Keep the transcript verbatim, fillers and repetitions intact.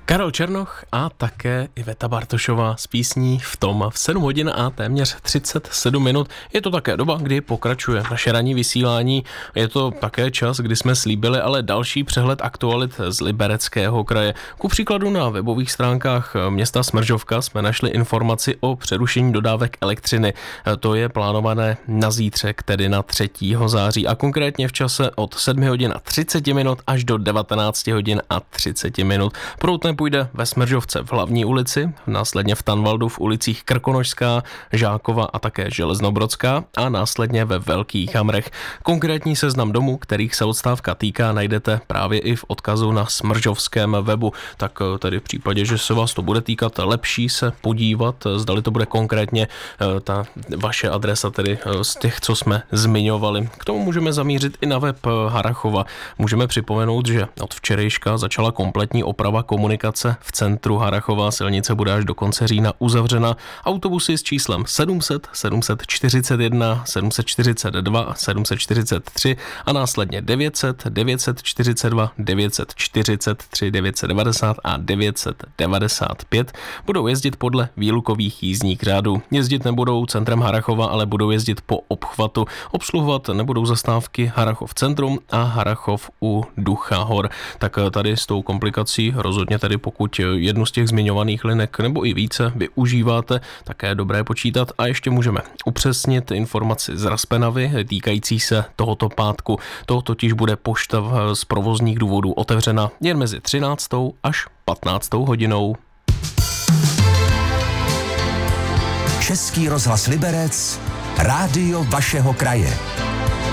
Karel Černoch a také Iveta Bartošová s písní V tom v sedm hodin a téměř třicet sedm minut. Je to také doba, kdy pokračuje naše ranní vysílání. Je to také čas, kdy jsme slíbili ale další přehled aktualit z Libereckého kraje. Ku příkladu na webových stránkách města Smržovka jsme našli informaci o přerušení dodávek elektřiny. To je plánované na zítřek, tedy na třetího září a konkrétně v čase od sedm hodin a třicet minut až do devatenáct hodin a třicet minut. Prout půjde ve Smržovce v Hlavní ulici, následně v Tanvaldu v ulicích Krkonošská, Žákova a také Železnobrodská a následně ve Velkých Hamrech. Konkrétní seznam domů, kterých se odstávka týká, najdete právě i v odkazu na smržovském webu. Tak tedy v případě, že se vás to bude týkat, lepší se podívat, zdali to bude konkrétně ta vaše adresa, tedy z těch, co jsme zmiňovali. K tomu můžeme zamířit i na web Harrachova. Můžeme připomenout, že od včerejška začala kompletní oprava komunikace v centru Harrachova. Silnice bude až do konce října uzavřena. Autobusy s číslem sedm set, sedm set čtyřicet jedna, sedm set čtyřicet dva, sedm set čtyřicet tři a následně devět set, devět set čtyřicet dva, devět set čtyřicet tři, devět set devadesát a devět set devadesát pět budou jezdit podle výlukových jízdních řádů. Jezdit nebudou centrem Harrachova, ale budou jezdit po obchvatu. Obsluhovat nebudou zastávky Harrachov centrum a Harrachov u Ducha hor. Tak tady s tou komplikací rozhodně tedy pokud jednu z těch zmiňovaných linek nebo i více využíváte, také je dobré počítat. A ještě můžeme upřesnit informaci z Raspenavy týkající se tohoto pátku. To totiž bude pošta z provozních důvodů otevřena jen mezi třináctou až patnáctou hodinou. Český rozhlas Liberec, rádio vašeho kraje.